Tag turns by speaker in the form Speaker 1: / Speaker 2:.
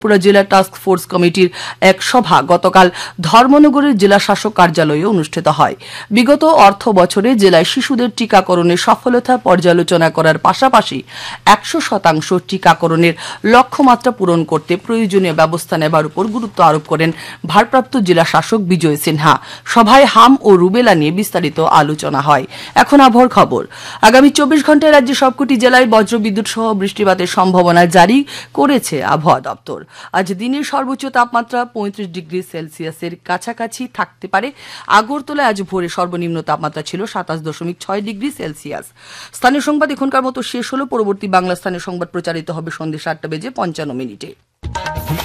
Speaker 1: ত্রিপুরা জেলা task force কমিটির এক সভা গতকাল ধর্মনগরের জেলা শাসক কার্যালয়ে অনুষ্ঠিত হয়। বিগত অর্থ বছরে জেলায় শিশুদের টিকাকরণের সফলতা পর্যালোচনা করার পাশাপাশি 100% টিকাকরণের লক্ষ্যমাত্রা পূরণ করতে প্রয়োজনীয় ব্যবস্থা নেবার উপর গুরুত্ব আরোপ করেন ভারপ্রাপ্ত জেলা শাসক বিজয় সিনহা। সভায় হাম ও রুবেলা নিয়ে বিস্তারিত আলোচনা হয়। এখন আবহাওয়ার খবর। আগামী 24 ঘন্টায় রাজ্যের সবকটি জেলায় বজ্রবিদ্যুৎ সহ বৃষ্টিপাতের সম্ভাবনা জারি করেছে আবহাওয়া দপ্তর। আজ দিনের সর্বোচ্চ তাপমাত্রা 35 ডিগ্রি সেলসিয়াসের কাছাকাছি থাকতে পারে। আগরতলায় আজ ভোরে সর্বনিম্ন তাপমাত্রা ছিল 27.6 ডিগ্রি সেলসিয়াস। স্থানীয় সংবাদ এখনকার মতো শেষ হলো। পরবর্তী বাংলা স্থানীয় সংবাদ প্রচারিত হবে সন্ধ্যে 7:55 মিনিটে।